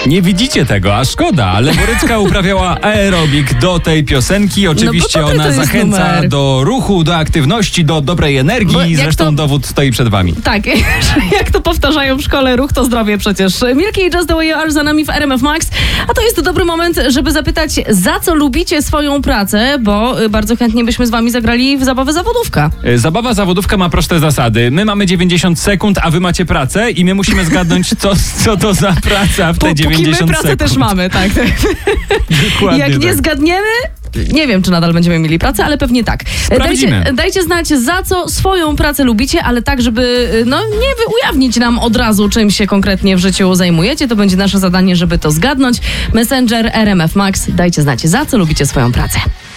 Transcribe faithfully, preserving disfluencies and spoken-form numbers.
Nie widzicie tego, a szkoda, ale Borycka uprawiała aerobik do tej piosenki. Oczywiście no bo ona to zachęca numer. do ruchu, do aktywności, do dobrej energii. Bo jak Zresztą to- dowód stoi przed wami. Tak, jak to powtarzają w szkole, ruch to zdrowie przecież. Milky i Just the Way You Are za nami w R M F Max. A to jest dobry moment, żeby zapytać, za co lubicie swoją pracę, bo y, bardzo chętnie byśmy z wami zagrali w zabawę zawodówka. Y, Zabawa zawodówka ma proste zasady. My mamy dziewięćdziesiąt sekund, a wy macie pracę i my musimy zgadnąć, co, co to za praca w te Po, póki dziewięćdziesiąt my pracę sekund. też mamy, tak. tak. Dokładnie Jak nie tak. zgadniemy, nie wiem, czy nadal będziemy mieli pracę, ale pewnie tak. Sprawdzimy. Dajcie, dajcie znać, za co swoją pracę lubicie, ale tak, żeby no, nie ujawnić nam od razu, czym się konkretnie w życiu zajmujecie. To będzie nasze zadanie, żeby to zgadnąć. Messenger R M F Max. Dajcie znać, za co lubicie swoją pracę.